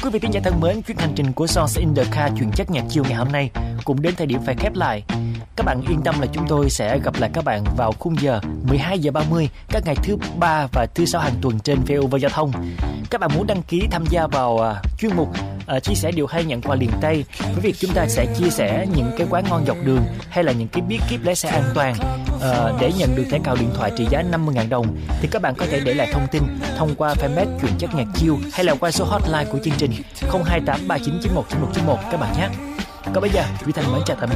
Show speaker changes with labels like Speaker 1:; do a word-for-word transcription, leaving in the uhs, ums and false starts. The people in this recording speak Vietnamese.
Speaker 1: Quý vị thính giả thân mến, chuyến hành trình của Songs in the Car chuyên trách nhạc chill ngày hôm nay cũng đến thời điểm phải khép lại. Các bạn yên tâm là chúng tôi sẽ gặp lại các bạn vào khung giờ mười hai giờ ba mươi các ngày thứ ba và thứ sáu hàng tuần trên vê o vê Giao thông. Các bạn muốn đăng ký tham gia vào uh, chuyên mục uh, chia sẻ điều hay nhận quà liền tay với việc chúng ta sẽ chia sẻ những cái quán ngon dọc đường hay là những cái bí kíp lái xe an toàn uh, để nhận được thẻ cào điện thoại trị giá năm mươi nghìn đồng, thì các bạn có thể để lại thông tin thông qua fanpage chuyên trách nhạc chill hay là qua số hotline của chương trình không hai tám ba chín chín một chín một chín một các bạn nhé. Còn bây giờ, Duy Thành mến chào tạm biệt.